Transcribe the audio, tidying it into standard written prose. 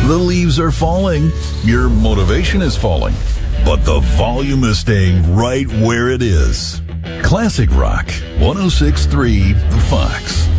The leaves are falling. Your motivation is falling. But the volume is staying right where it is. Classic Rock 106.3 The Fox.